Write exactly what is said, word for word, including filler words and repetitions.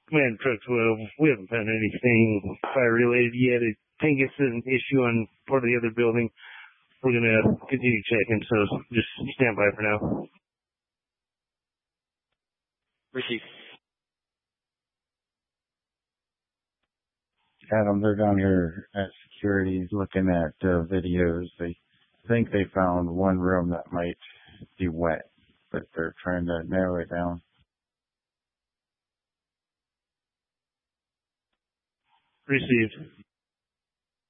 Command Truck twelve, we haven't found anything fire-related yet. I think it's an issue on part of the other building. We're going to continue checking, so just stand by for now. Receive. Adam, they're down here at security looking at uh, videos. They think they found one room that might be wet, but they're trying to narrow it down. Received.